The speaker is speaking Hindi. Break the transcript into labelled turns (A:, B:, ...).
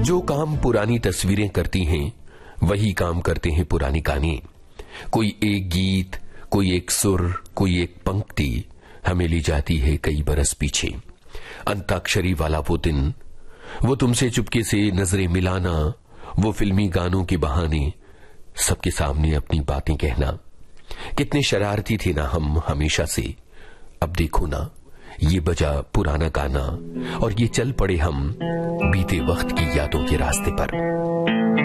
A: जो काम पुरानी तस्वीरें करती हैं वही काम करते हैं पुरानी गाने। कोई एक गीत, कोई एक सुर, कोई एक पंक्ति हमें ले जाती है कई बरस पीछे। अंताक्षरी वाला वो दिन, वो तुमसे चुपके से नजरें मिलाना, वो फिल्मी गानों के बहाने सबके सामने अपनी बातें कहना। कितने शरारती थे ना हम हमेशा से। अब देखो ना, ये बजा पुराना गाना और ये चल पड़े हम बीते वक्त की यादों के रास्ते पर।